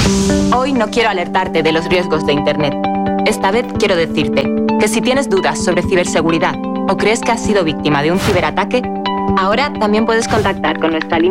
Hoy no quiero alertarte de los riesgos de Internet. Esta vez quiero decirte que si tienes dudas sobre ciberseguridad o crees que has sido víctima de un ciberataque, ahora también puedes contactar con nuestra línea